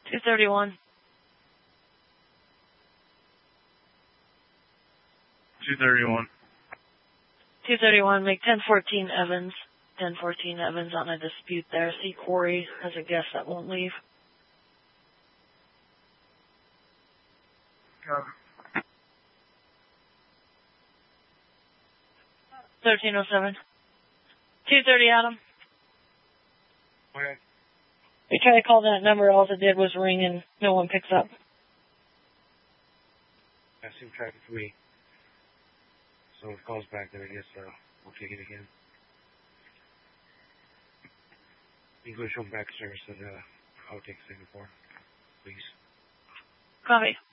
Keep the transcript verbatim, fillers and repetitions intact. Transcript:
two thirty-one. two thirty-one. two thirty-one, make ten fourteen Evans. ten fourteen Evans on a dispute there. See Corey as a guest that won't leave. Copy. thirteen oh seven. two thirty Adam. Okay. We tried to call that number, all it did was ring and no one picks up. I assume traffic three. So if it calls back then I guess uh, we'll take it again. English home back service at uh, Outtakes Singapore, please. Copy.